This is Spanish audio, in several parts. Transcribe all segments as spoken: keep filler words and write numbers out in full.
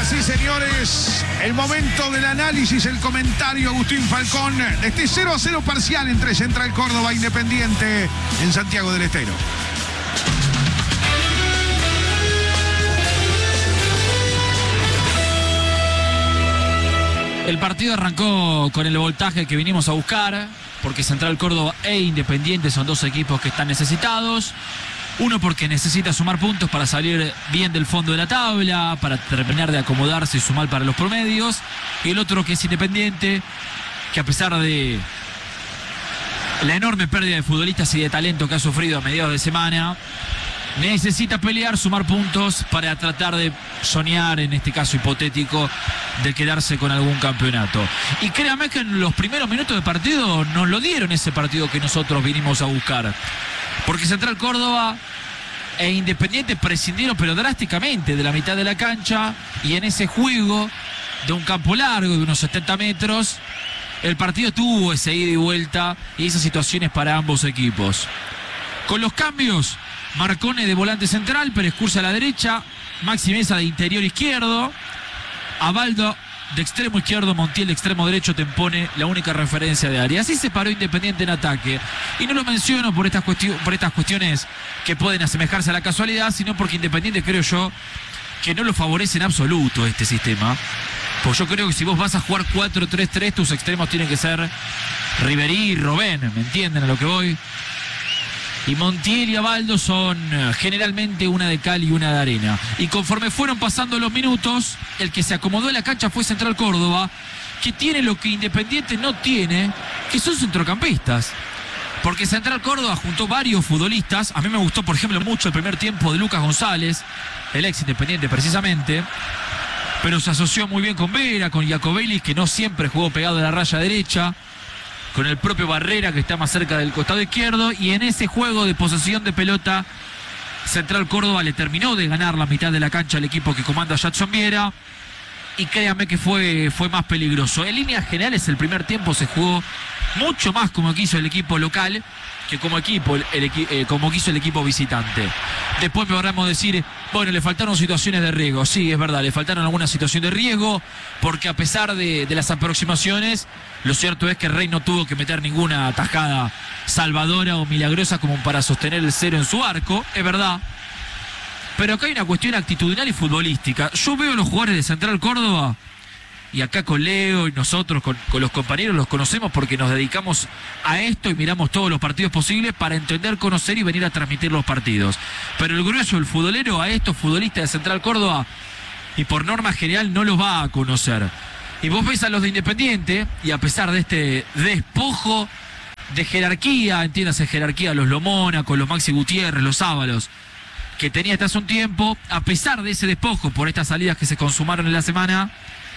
Señoras y señores, el momento del análisis, el comentario, Agustín Falcón, de este cero a cero parcial entre Central Córdoba e Independiente en Santiago del Estero. El partido arrancó con el voltaje que vinimos a buscar, porque Central Córdoba e Independiente son dos equipos que están necesitados. Uno porque necesita sumar puntos para salir bien del fondo de la tabla, para terminar de acomodarse y sumar para los promedios. Y el otro que es Independiente, que a pesar de la enorme pérdida de futbolistas y de talento que ha sufrido a mediados de semana, necesita pelear, sumar puntos para tratar de soñar, en este caso hipotético, de quedarse con algún campeonato. Y créame que en los primeros minutos de partido nos lo dieron ese partido que nosotros vinimos a buscar. Porque Central Córdoba e Independiente prescindieron pero drásticamente de la mitad de la cancha, y en ese juego de un campo largo de unos setenta metros, el partido tuvo ese ida y vuelta y esas situaciones para ambos equipos. Con los cambios, Marcone de volante central, Pérez Cursa a la derecha, Maxi Mesa de interior izquierdo, Abaldo de extremo izquierdo, Montiel de extremo derecho, Tempone la única referencia de área. Así se paró Independiente en ataque. Y no lo menciono por estas, cuestiones, por estas cuestiones que pueden asemejarse a la casualidad, sino porque Independiente, creo yo, que no lo favorece en absoluto este sistema. Pues yo creo que si vos vas a jugar cuatro tres tres, tus extremos tienen que ser Riverí y Robben, ¿me entienden a lo que voy? Y Montiel y Abaldo son generalmente una de cal y una de arena. Y conforme fueron pasando los minutos, el que se acomodó en la cancha fue Central Córdoba, que tiene lo que Independiente no tiene, que son centrocampistas. Porque Central Córdoba juntó varios futbolistas. A mí me gustó, por ejemplo, mucho el primer tiempo de Lucas González, el ex Independiente precisamente. Pero se asoció muy bien con Vera, con Jacobelli, que no siempre jugó pegado a la raya derecha, con el propio Barrera, que está más cerca del costado izquierdo, y en ese juego de posesión de pelota, Central Córdoba le terminó de ganar la mitad de la cancha al equipo que comanda Jadson Viera, y créanme que fue, fue más peligroso. En líneas generales, el primer tiempo se jugó mucho más como quiso el equipo local que como equipo el, el, eh, como quiso el equipo visitante. Después podremos decir, bueno, le faltaron situaciones de riesgo. Sí, es verdad, le faltaron alguna situación de riesgo, porque a pesar de, de las aproximaciones, lo cierto es que Rey no tuvo que meter ninguna tajada salvadora o milagrosa como para sostener el cero en su arco, es verdad. Pero acá hay una cuestión actitudinal y futbolística. Yo veo a los jugadores de Central Córdoba, y acá con Leo y nosotros, con, con los compañeros, los conocemos porque nos dedicamos a esto y miramos todos los partidos posibles para entender, conocer y venir a transmitir los partidos. Pero el grueso, el futbolero, a estos futbolistas de Central Córdoba, y por norma general no los va a conocer. Y vos ves a los de Independiente, y a pesar de este despojo de jerarquía, entiéndase jerarquía, los Lomona, con los Maxi Gutiérrez, los Ábalos, que tenía hasta hace un tiempo, a pesar de ese despojo por estas salidas que se consumaron en la semana,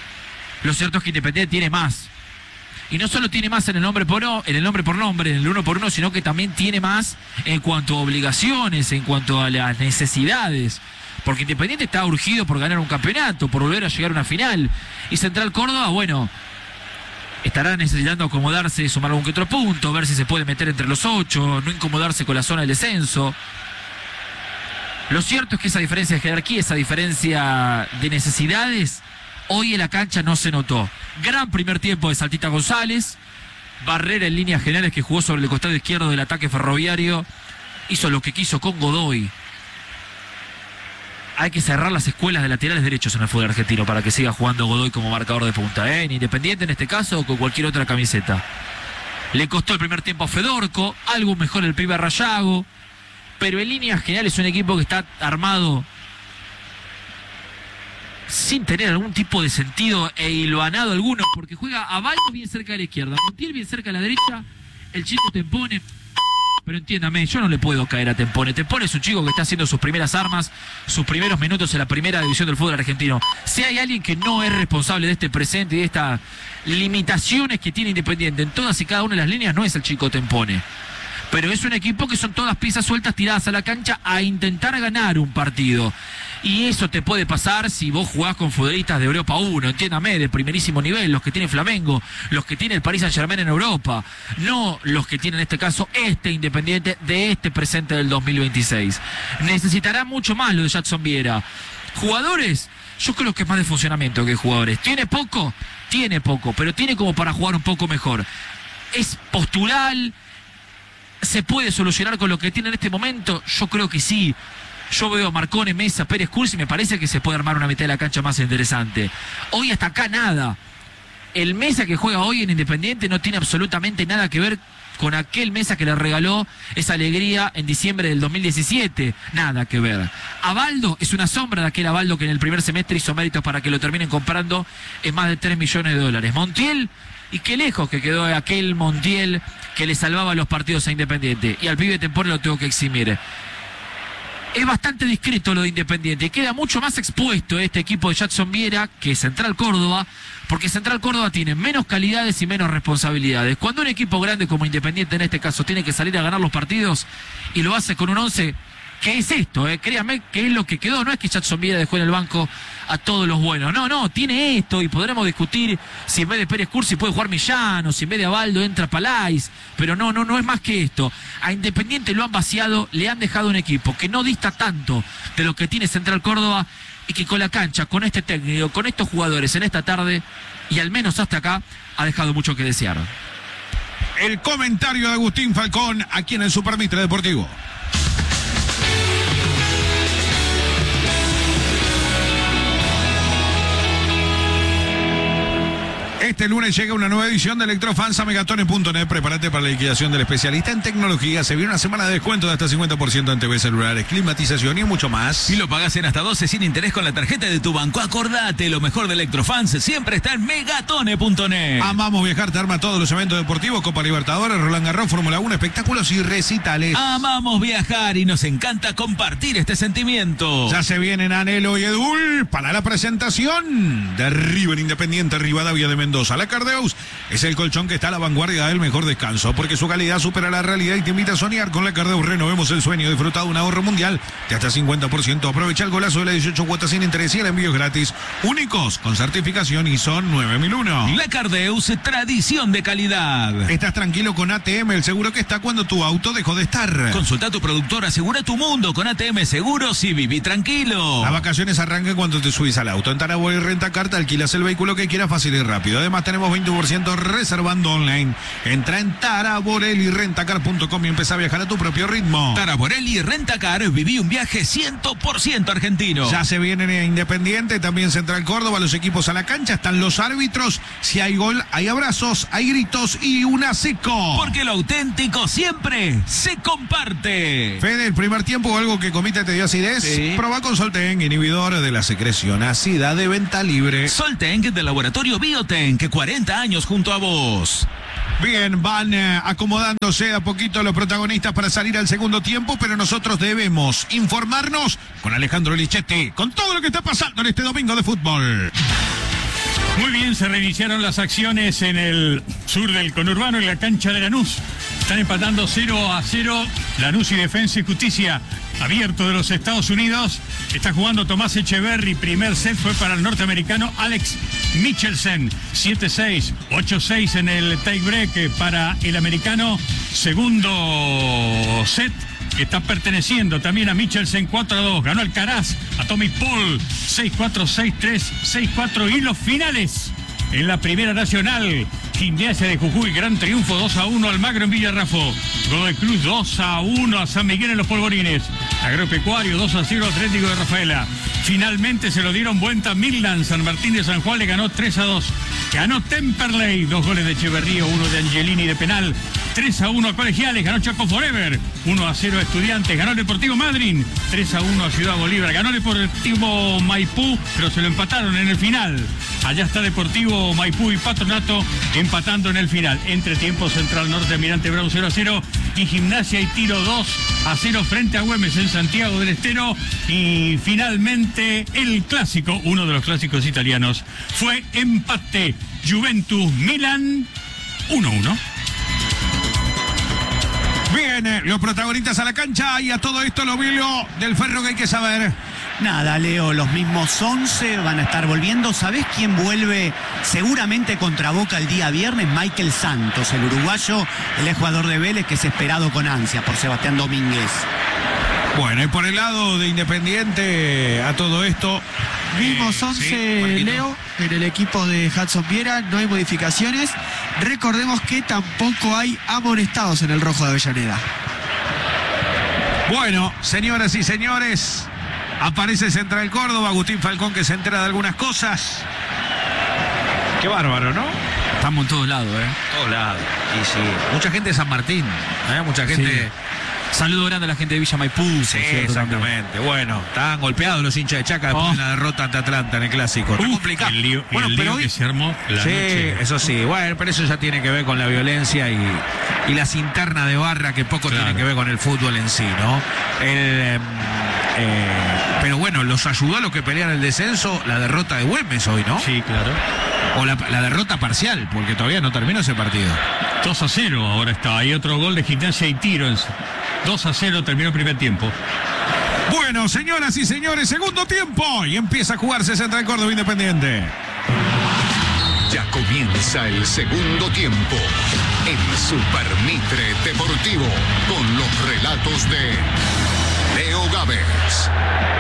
lo cierto es que Independiente tiene más. Y no solo tiene más en el nombre por, en el nombre por nombre, en el uno por uno, sino que también tiene más en cuanto a obligaciones, en cuanto a las necesidades. Porque Independiente está urgido por ganar un campeonato, por volver a llegar a una final. Y Central Córdoba, bueno, estará necesitando acomodarse, sumar algún que otro punto, ver si se puede meter entre los ocho, no incomodarse con la zona del descenso. Lo cierto es que esa diferencia de jerarquía, esa diferencia de necesidades, hoy en la cancha no se notó. Gran primer tiempo de Saltita González. Barrera en líneas generales, que jugó sobre el costado izquierdo del ataque ferroviario, hizo lo que quiso con Godoy. Hay que cerrar las escuelas de laterales derechos en el fútbol argentino para que siga jugando Godoy como marcador de punta, ¿eh? En Independiente en este caso, o con cualquier otra camiseta. Le costó el primer tiempo a Fedorco, algo mejor el pibe Rayago, pero en líneas generales es un equipo que está armado sin tener algún tipo de sentido e hilvanado alguno, porque juega Abaldo bien cerca de la izquierda, Montiel bien cerca de la derecha, el chico Tempone. Pero entiéndame, yo no le puedo caer a Tempone. Tempone es un chico que está haciendo sus primeras armas, sus primeros minutos en la primera división del fútbol argentino. Si hay alguien que no es responsable de este presente y de estas limitaciones que tiene Independiente en todas y cada una de las líneas, no es el chico Tempone. Pero es un equipo que son todas piezas sueltas tiradas a la cancha a intentar ganar un partido. Y eso te puede pasar si vos jugás con futbolistas de Europa uno, entiéndame, de primerísimo nivel, los que tiene Flamengo, los que tiene el Paris Saint-Germain en Europa, no los que tiene en este caso este Independiente de este presente del dos mil veintiséis. Necesitará mucho más lo de Jadson Viera. Jugadores, yo creo que es más de funcionamiento que jugadores. ¿Tiene poco? Tiene poco, pero tiene como para jugar un poco mejor. ¿Es postural? ¿Se puede solucionar con lo que tiene en este momento? Yo creo que sí. Yo veo a Marcone, Mesa, Pérez Cursi y me parece que se puede armar una mitad de la cancha más interesante. Hoy hasta acá nada. El Mesa que juega hoy en Independiente no tiene absolutamente nada que ver con aquel Mesa que le regaló esa alegría en diciembre del dos mil diecisiete. Nada que ver. Abaldo es una sombra de aquel Abaldo que en el primer semestre hizo méritos para que lo terminen comprando en más de tres millones de dólares. Montiel, y qué lejos que quedó aquel Montiel que le salvaba los partidos a Independiente. Y al pibe Tempore lo tengo que eximir. Es bastante discreto lo de Independiente y queda mucho más expuesto este equipo de Jackson Viera que Central Córdoba, porque Central Córdoba tiene menos calidades y menos responsabilidades. Cuando un equipo grande como Independiente en este caso tiene que salir a ganar los partidos y lo hace con un once, ¿qué es esto? Eh? Créanme que es lo que quedó. No es que Jackson Viera dejó en el banco a todos los buenos. No, no, tiene esto y podremos discutir si en vez de Pérez Cursi puede jugar Millán o si en vez de Abaldo entra Palais. Pero no, no, no es más que esto. A Independiente lo han vaciado, le han dejado un equipo que no dista tanto de lo que tiene Central Córdoba y que con la cancha, con este técnico, con estos jugadores en esta tarde y al menos hasta acá ha dejado mucho que desear. El comentario de Agustín Falcón aquí en el Supermitre Deportivo. Este lunes llega una nueva edición de Electrofans a megatones punto net. Prepárate para la liquidación del especialista en tecnología. Se viene una semana de descuento de hasta cincuenta por ciento en T V celulares, climatización y mucho más. Y lo pagas en hasta doce sin interés con la tarjeta de tu banco. Acordate, lo mejor de Electrofans siempre está en megatones punto net. Amamos viajar, te arma todos los eventos deportivos, Copa Libertadores, Roland Garros, Fórmula uno, espectáculos y recitales. Amamos viajar y nos encanta compartir este sentimiento. Ya se vienen Anhelo y Edul para la presentación de River Independiente Rivadavia de Mendoza. La Cardeus es el colchón que está a la vanguardia del mejor descanso, porque su calidad supera la realidad y te invita a soñar. Con la Cardeus renovemos el sueño, disfruta de un ahorro mundial de hasta cincuenta por ciento. Aprovecha el golazo de las dieciocho cuotas sin interés y el envío es gratis, únicos con certificación I S O nueve mil uno. La Cardeus, tradición de calidad. Estás tranquilo con A T M, el seguro que está cuando tu auto dejó de estar. Consulta a tu productor, asegura tu mundo con A T M Seguros y viví tranquilo. Las vacaciones arrancan cuando te subís al auto. En Taraborelli Rentacar te alquilas el vehículo que quieras fácil y rápido. Además tenemos veinte por ciento reservando online. Entra en taraborelli rentacar punto com y empieza a viajar a tu propio ritmo. Taraborelli Rentacar, viví un viaje cien por ciento argentino. Ya se vienen en Independiente, también Central Córdoba, los equipos a la cancha, están los árbitros. Si hay gol, hay abrazos, hay gritos y una seco. Porque lo auténtico siempre se comparte. Fede, el primer tiempo o algo que comita te dio acidez. Sí. Proba con Solten, inhibidor de la secreción ácida, de venta libre. Solten del laboratorio Bioten, cuarenta años junto a vos. Bien, van eh, acomodándose a poquito los protagonistas para salir al segundo tiempo, pero nosotros debemos informarnos con Alejandro Lichetti, con todo lo que está pasando en este domingo de fútbol. Muy bien, se reiniciaron las acciones en el sur del conurbano, en la cancha de Lanús. Están empatando cero a cero Lanús y Defensa y Justicia. Abierto de los Estados Unidos. Está jugando Tomás Echeverry. Primer set fue para el norteamericano Alex Michelsen. siete seis, ocho seis en el tie break para el americano. Segundo set que está perteneciendo también a Michelsen. Cuatro a dos. Ganó Alcaraz a Tommy Paul. seis cuatro, seis tres, seis cuatro. Y los finales en la Primera Nacional. Gimnasia de Jujuy, gran triunfo dos a uno Almagro en Villarrafo. Godoy Cruz dos a uno a San Miguel en los Polvorines. Agropecuario dos a cero Atlético de Rafaela. Finalmente se lo dieron vuelta Midland. San Martín de San Juan le ganó tres a dos. Ganó Temperley, dos goles de Echeverría, uno de Angelini de penal. tres a uno a Colegiales, ganó Chaco Forever. uno a cero a Estudiantes, ganó el Deportivo Madryn. tres a uno a Ciudad Bolívar, ganó el Deportivo Maipú, pero se lo empataron en el final. Allá está Deportivo Maipú y Patronato empatando en el final. Entre tiempo Central Norte, Almirante Brown cero a cero y Gimnasia y Tiro dos a cero frente a Güemes en Santiago del Estero. Y finalmente el clásico, uno de los clásicos italianos, fue empate. Juventus Milan uno a uno. Bien, eh, los protagonistas a la cancha y a todo esto lo Vilio del Ferro que hay que saber. Nada, Leo, los mismos once van a estar volviendo. ¿Sabés quién vuelve seguramente contra Boca el día viernes? Michael Santos, el uruguayo, el jugador de Vélez que es esperado con ansia por Sebastián Domínguez. Bueno, y por el lado de Independiente a todo esto... Mismos eh, once, sí, Marquito. Leo, en el equipo de Hudson Viera, no hay modificaciones. Recordemos que tampoco hay amonestados en el rojo de Avellaneda. Bueno, señoras y señores, aparece Central Córdoba, Agustín Falcón que se entera de algunas cosas. Qué bárbaro, ¿no? Estamos en todos lados, ¿eh? Todos lados. Y sí, mucha gente de San Martín, ¿eh? Mucha gente... Sí. Saludo grande a la gente de Villa Maipú. Sí, ¿cierto? exactamente. Bueno, estaban golpeados los hinchas de Chaca después Oh. de la derrota ante Atlanta en el Clásico. Está Uf, complicado. el lío, y Bueno, el pero lío hoy... que se armó la Sí, noche. eso sí. Bueno, pero eso ya tiene que ver con la violencia y, y las internas de barra que poco Claro. tiene que ver con el fútbol en sí, ¿no? El, eh, eh, pero bueno, los ayudó a los que pelean el descenso la derrota de Güemes hoy, ¿no? Sí, claro. O la, la derrota parcial, porque todavía no terminó ese partido. dos a cero ahora está. Hay otro gol de Gimnasia y Tiro. dos a cero terminó el primer tiempo. Bueno, señoras y señores, segundo tiempo y empieza a jugarse Central Córdoba Independiente. Ya comienza el segundo tiempo en Super Mitre Deportivo con los relatos de Leo Gávez.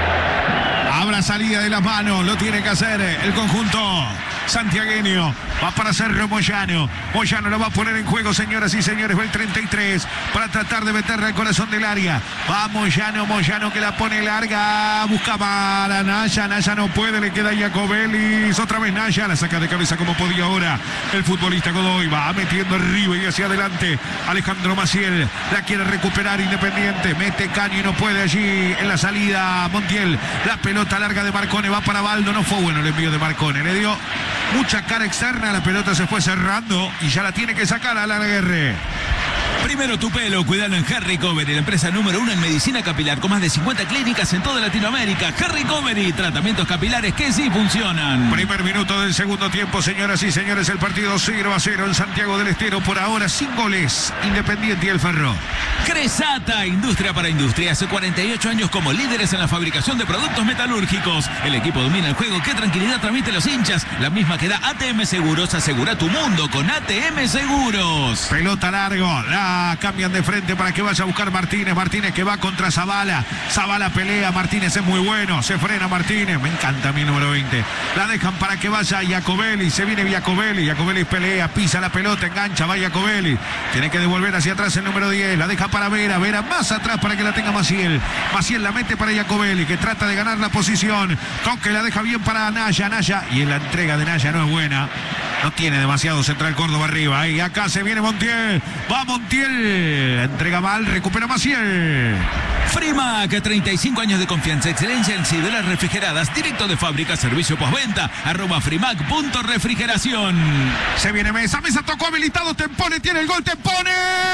Habrá salida de las manos, lo tiene que hacer el conjunto santiagueño. Va para Cerro Moyano. Moyano lo va a poner en juego, señoras y señores. Va el treinta y tres para tratar de meterla al corazón del área. Va Moyano, Moyano que la pone larga. Busca para Naya. Naya no puede, le queda Iacobelis. Otra vez Naya, la saca de cabeza como podía ahora. El futbolista Godoy va metiendo arriba y hacia adelante. Alejandro Maciel la quiere recuperar Independiente. Mete caño y no puede allí en la salida Montiel. La pelota larga de Marcone va para Baldo. No fue bueno el envío de Marcone. Le dio mucha cara externa. La pelota se fue cerrando y ya la tiene que sacar a la Guerre. Primero tu pelo, cuidalo en Harry Covery, la empresa número uno en medicina capilar, con más de cincuenta clínicas en toda Latinoamérica. Harry Covery, tratamientos capilares que sí funcionan. Primer minuto del segundo tiempo, señoras y señores, el partido cero a cero en Santiago del Estero, por ahora sin goles, Independiente y el Ferro. Cresata, industria para industria, hace cuarenta y ocho años como líderes en la fabricación de productos metalúrgicos. El equipo domina el juego, qué tranquilidad transmite los hinchas, la misma que da A T M Seguros. Asegura tu mundo con A T M Seguros. Pelota largo, la cambian de frente para que vaya a buscar Martínez. Martínez que va contra Zavala. Zavala pelea, Martínez es muy bueno. Se frena Martínez, me encanta mi número veinte. La dejan para que vaya Iacobelis. Se viene Iacobelis. Iacobelis pelea, pisa la pelota, engancha, va Iacobelis. Tiene que devolver hacia atrás el número diez. La deja para Vera. Vera más atrás para que la tenga Maciel. Maciel la mete para Iacobelis, que trata de ganar la posición. Toque la deja bien para Naya. Naya. Y en la entrega de Naya no es buena. No tiene demasiado Central Córdoba arriba. Y acá se viene Montiel. Va Montiel. Entrega mal, recupera Maciel. Frimac, treinta y cinco años de confianza, excelencia en cibeles refrigeradas, directo de fábrica, servicio postventa, arroba frimac punto refrigeración. Se viene Mesa. Mesa tocó habilitado. Tempone tiene el gol. Tempone.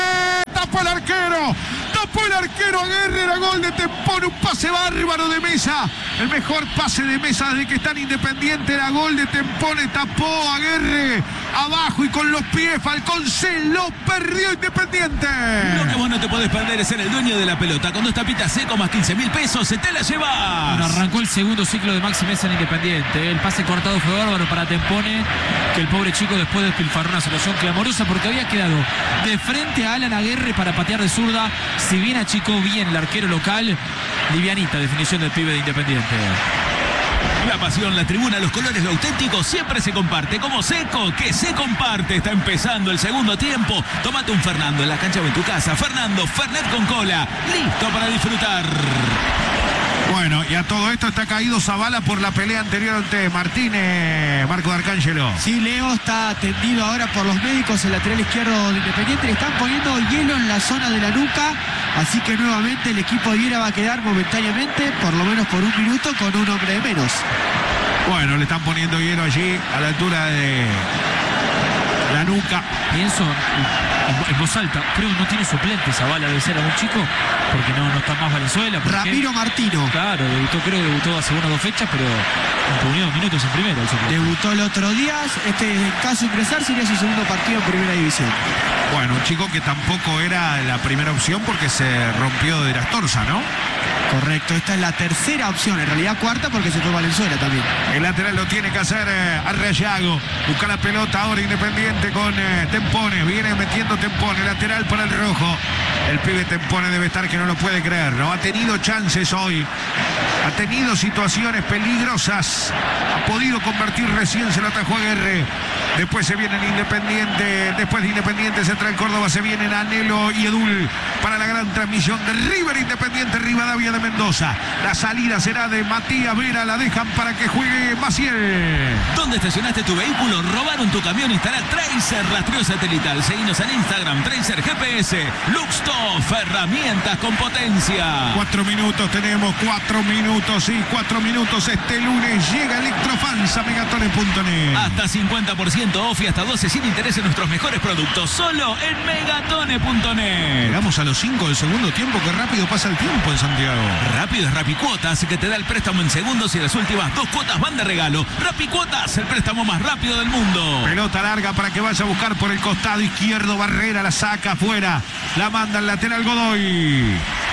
Tapó el arquero. Tapó el arquero Aguerre. Era gol de Tempone. Un pase bárbaro de Mesa. El mejor pase de Mesa desde que está en Independiente. Era gol de Tempone. Tapó Aguerre. Abajo y con los pies. Falcón se lo perdió Independiente. Lo que vos no te podés perder es ser el dueño de la pelota. Con dos tapitas seco más quince mil pesos, se te la llevas. Bueno, arrancó el segundo ciclo de Maxi Mesa en Independiente. El pase cortado fue bárbaro para Tempone, que el pobre chico después despilfarró una situación clamorosa porque había quedado de frente a Alan Aguerre para patear de zurda. Si bien achicó bien el arquero local, livianita definición del pibe de Independiente. La pasión, la tribuna, los colores, lo auténtico siempre se comparte. Como Seco, que se comparte. Está empezando el segundo tiempo. Tómate un Fernando en la cancha o en tu casa. Fernando, Fernet con cola. Listo para disfrutar. Bueno, y a todo esto está caído Zavala por la pelea anterior ante Martínez, Marco D'Arcángelo. Sí, Leo está atendido ahora por los médicos, el lateral izquierdo de Independiente. Le están poniendo hielo en la zona de la nuca. Así que nuevamente el equipo de Viera va a quedar momentáneamente, por lo menos por un minuto, con un hombre de menos. Bueno, le están poniendo hielo allí a la altura de la nuca. Pienso en, en voz alta, creo que no tiene suplente Zavala, debe ser algún chico, porque no, no está más Valenzuela. ¿Por qué? Ramiro Martino. Claro, debutó, creo que debutó hace una o dos fechas, pero incluyó dos minutos en primera. El suplente. Debutó el otro día. Este, en caso de ingresar, sería su segundo partido en primera división. Bueno, un chico que tampoco era la primera opción porque se rompió de las torsas, ¿no? Correcto, esta es la tercera opción, en realidad cuarta porque se fue Valenzuela también. El lateral lo tiene que hacer eh, Arrellago. Busca la pelota ahora Independiente con eh, Tempone. Viene metiendo Tempone. Lateral para el rojo. El pibe Tempone debe estar que no lo puede creer, ¿no? Ha tenido chances hoy. Ha tenido situaciones peligrosas. Ha podido convertir recién, se lo atajó a Guerre. Después se viene Independiente. Después de Independiente Central Córdoba se vienen Anhelo y Edul para la gran transmisión de River Independiente Rivadavia de Mendoza. La salida será de Matías Vera. La dejan para que juegue Maciel. ¿Dónde estacionaste tu vehículo? ¿Robaron tu camión? Instala Tracer Rastreo Satelital. Seguinos en Instagram, Tracer G P S. Luxtoff, herramientas con potencia. Cuatro minutos tenemos, cuatro minutos y cuatro minutos este lunes. Llega Electrofans a megatones punto net. Hasta cincuenta por ciento off y hasta doce sin interés en nuestros mejores productos. Solo en megatones punto net. Llegamos a los cinco del segundo tiempo. Qué rápido pasa el tiempo en Santiago. Rápido es Rapicuotas, que te da el préstamo en segundos y las últimas dos cuotas van de regalo. Rapicuotas, el préstamo más rápido del mundo. Pelota larga para que vaya a buscar por el costado izquierdo. Barrera la saca afuera. La manda al lateral Godoy.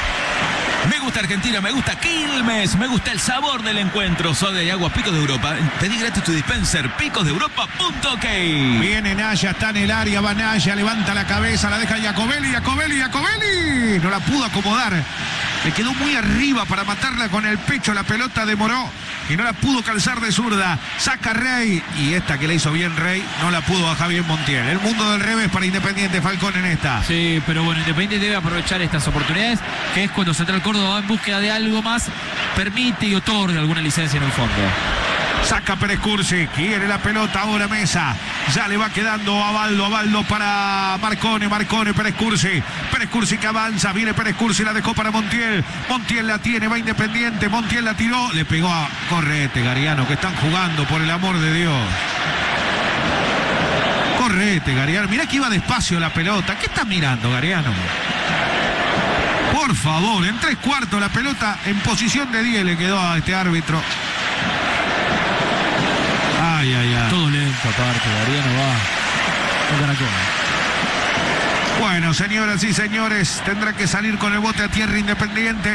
Me gusta Argentina, me gusta Quilmes, me gusta el sabor del encuentro. Soda y agua Picos de Europa. Pedí gratis tu dispenser, picos de europa punto ok. Viene Naya, está en el área, va Naya, levanta la cabeza, la deja Jacobelli, Jacobelli, Jacobelli. No la pudo acomodar. Le quedó muy arriba para matarla con el pecho, la pelota demoró y no la pudo calzar de zurda. Saca Rey y esta que le hizo bien Rey no la pudo bajar bien Montiel. El mundo del revés para Independiente Falcón en esta. Sí, pero bueno, Independiente debe aprovechar estas oportunidades, que es cuando Central Córdoba va en búsqueda de algo más, permite y otorga alguna licencia en el fondo. Saca Pérez Cursi, quiere la pelota ahora Mesa. Ya le va quedando a Baldo, a Baldo para Marcone, Marcone, Pérez Cursi. Pérez Cursi que avanza, viene Pérez Cursi, la dejó para Montiel. Montiel la tiene, va Independiente, Montiel la tiró, le pegó a Correte, Gariano, que están jugando por el amor de Dios. Correte, Gariano, mirá que iba despacio la pelota. ¿Qué está mirando, Gariano? Por favor, en tres cuartos la pelota en posición de diez le quedó a este árbitro. Ay, ay, ay. Todo lento aparte, Gariano va. No caracol. Bueno, señoras y señores, tendrá que salir con el bote a tierra Independiente.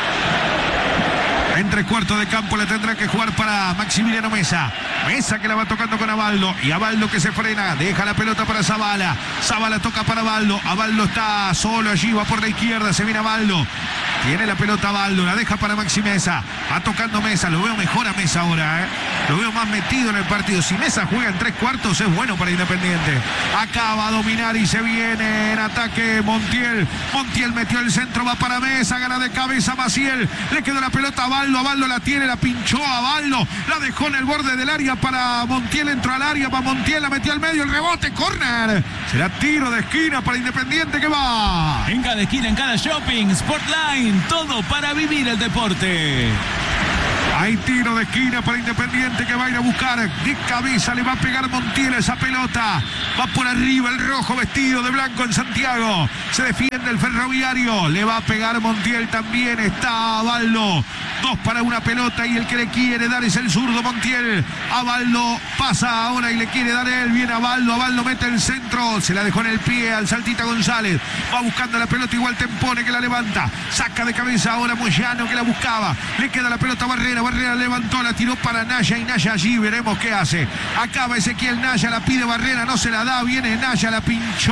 En tres cuartos de campo le tendrá que jugar para Maximiliano Mesa. Mesa que la va tocando con Abaldo. Y Abaldo que se frena. Deja la pelota para Zavala. Zavala toca para Abaldo. Abaldo está solo allí. Va por la izquierda. Se viene Abaldo. Tiene la pelota Abaldo. La deja para Maxi Mesa. Va tocando Mesa. Lo veo mejor a Mesa ahora. ¿eh? Lo veo más metido en el partido. Si Mesa juega en tres cuartos es bueno para Independiente. Acaba a dominar y se viene en ataque Montiel. Montiel metió el centro. Va para Mesa. Gana de cabeza Maciel. Le quedó la pelota a Abaldo. Abaldo la tiene, la pinchó a Abaldo, la dejó en el borde del área para Montiel, entró al área para Montiel, la metió al medio, el rebote, córner. Será tiro de esquina para Independiente que va. En cada esquina, en cada shopping, Sportline, todo para vivir el deporte. Hay tiro de esquina para Independiente que va a ir a buscar de cabeza, le va a pegar Montiel esa pelota. Va por arriba el rojo vestido de blanco en Santiago. Se defiende el Ferroviario. Le va a pegar Montiel también. Está Abaldo. Dos para una pelota y el que le quiere dar es el zurdo Montiel. Abaldo pasa ahora y le quiere dar él. Viene Abaldo. Abaldo mete el centro. Se la dejó en el pie al Saltita González. Va buscando la pelota igual Tempone que la levanta. Saca de cabeza ahora Moyano que la buscaba. Le queda la pelota a Barrera. Barrera levantó, la tiró para Naya y Naya allí veremos qué hace. Acaba Ezequiel Naya, la pide Barrera, no se la da, viene Naya, la pinchó,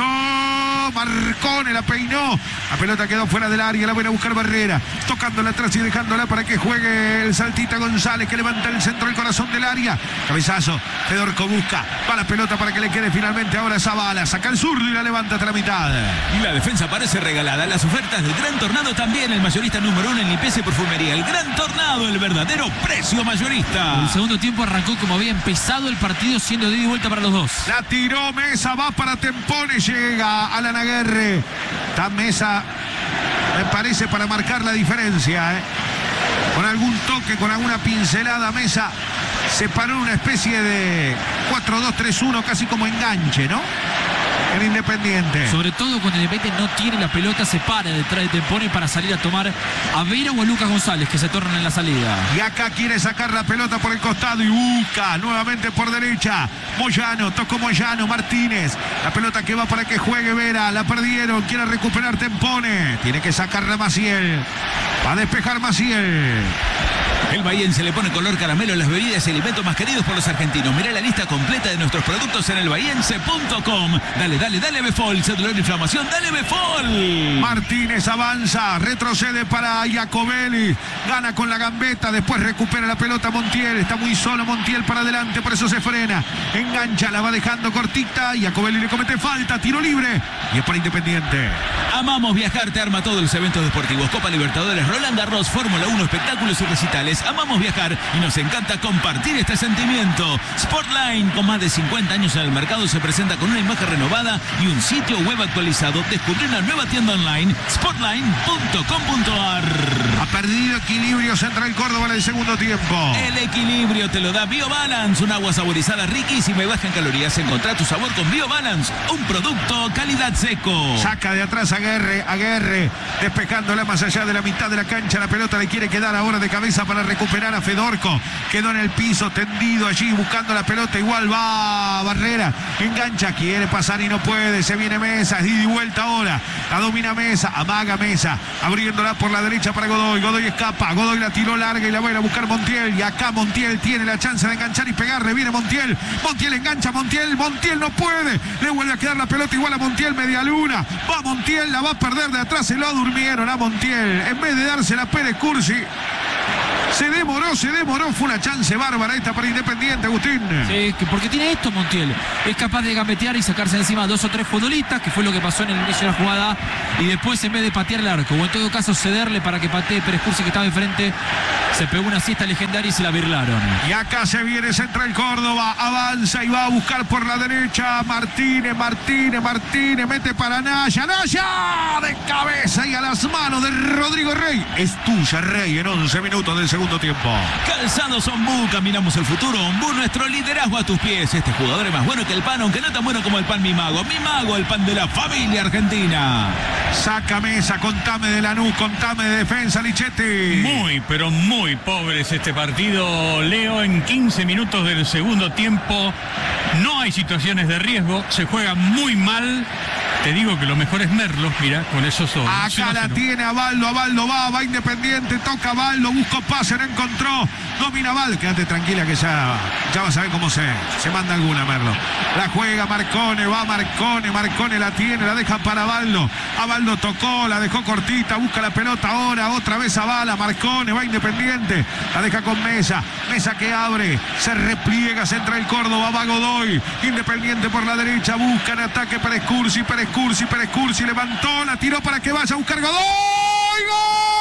Marcone la peinó, la pelota quedó fuera del área, la viene a buscar Barrera, tocándola atrás y dejándola para que juegue el Saltita González que levanta el centro del corazón del área. Cabezazo, Fedorco busca, va la pelota para que le quede finalmente ahora Zavala, saca el zurdo y la levanta hasta la mitad. Y la defensa parece regalada, las ofertas del Gran Tornado también, el mayorista número uno en limpieza y perfumería, el Gran Tornado, el verdadero precio mayorista. El segundo tiempo arrancó como había empezado el partido, siendo de ida y vuelta para los dos. La tiró Mesa, va para Tempone, llega Alan Aguerre. Está Mesa, me parece, para marcar la diferencia, ¿eh? Con algún toque, con alguna pincelada, Mesa se paró una especie de cuatro dos tres uno, casi como enganche, ¿no? en Independiente. Sobre todo cuando Independiente no tiene la pelota, se para detrás de Tempone para salir a tomar a Vera o a Lucas González, que se tornan en la salida. Y acá quiere sacar la pelota por el costado y busca nuevamente por derecha. Moyano, tocó Moyano, Martínez. La pelota que va para que juegue Vera. La perdieron, quiere recuperar Tempone. Tiene que sacarla Maciel. Va a despejar Maciel. El bahiense le pone color caramelo a las bebidas y alimentos más queridos por los argentinos. Mirá la lista completa de nuestros productos en el bahiense punto com. Dale, dale, dale Befol. Se dolor de inflamación, dale Befol. Martínez avanza, retrocede para Iacobelli. Gana con la gambeta, después recupera la pelota Montiel. Está muy solo Montiel para adelante, por eso se frena. Engancha, la va dejando cortita. Iacobelli le comete falta, tiro libre. Y es para Independiente. Amamos viajar, te arma todos los eventos deportivos. Copa Libertadores, Roland Garros, Fórmula uno, espectáculos y recitales. Amamos viajar y nos encanta compartir este sentimiento. Sportline, con más de cincuenta años en el mercado, se presenta con una imagen renovada y un sitio web actualizado. Descubrí una nueva tienda online, sportline punto com punto ar. Ha perdido equilibrio Central Córdoba en el segundo tiempo. El equilibrio te lo da BioBalance, un agua saborizada riquísima y baja en calorías. Encontrá tu sabor con BioBalance, un producto calidad seco. Saca de atrás a Aguerre, Aguerre, despejándola más allá de la mitad de la cancha. La pelota le quiere quedar ahora de cabeza para recuperar a Fedorco. Quedó en el piso, tendido allí, buscando la pelota. Igual va Barrera, engancha, quiere pasar y no puede. Se viene Mesa, y de vuelta ahora. La domina Mesa, amaga Mesa, abriéndola por la derecha para Godoy. Godoy escapa, Godoy la tiró larga y la va a ir a buscar Montiel. Y acá Montiel tiene la chance de enganchar y pegarle. Viene Montiel, Montiel engancha, Montiel, Montiel no puede. Le vuelve a quedar la pelota igual a Montiel, media luna. Va Montiel, la va a perder de atrás, se lo durmieron a Montiel. En vez de dársela a Pérez Cursi, se demoró, se demoró. Fue una chance bárbara esta para Independiente, Agustín. Sí, que porque tiene esto Montiel. Es capaz de gambetear y sacarse encima a dos o tres futbolistas, que fue lo que pasó en el inicio de la jugada. Y después, en vez de patear el arco, o en todo caso cederle para que patee Pérez Cursi, que estaba enfrente, se pegó una siesta legendaria y se la birlaron. Y acá se viene Central Córdoba. Avanza y va a buscar por la derecha. Martínez, Martínez, Martínez. Mete para Naya. Naya de cabeza y a las manos de Rodrigo Rey. Es tuya, Rey, en once minutos del segundo tiempo. Calzados Ombú, caminamos el futuro. Ombú, nuestro liderazgo a tus pies. Este jugador es más bueno que el pan, aunque no tan bueno como el pan Mi Mago. Mi Mago, el pan de la familia argentina. Saca Mesa, contame de Lanús, contame de defensa, Lichetti. Muy, pero muy pobre es este partido, Leo. En quince minutos del segundo tiempo no hay situaciones de riesgo, se juega muy mal. Te digo que lo mejor es Merlo, mira, con esos ojos. Acá la tiene Abaldo, Abaldo va, va Independiente, toca Abaldo, buscó pase, no encontró, domina Abaldo. Quédate tranquila que ya, ya vas a ver cómo se, se manda alguna, Merlo. La juega Marcone, va Marcone, Marcone la tiene, la deja para Abaldo. Abaldo tocó, la dejó cortita, busca la pelota ahora, otra vez Abala, Marcone, va Independiente, la deja con Mesa, Mesa que abre, se repliega Central Córdoba, va Godoy, Independiente por la derecha, busca en ataque Pérez Cursi, Pérez Cursi, Pérez Cursi, levantó, la tiró para que vaya a buscar Godoy. ¡Gol!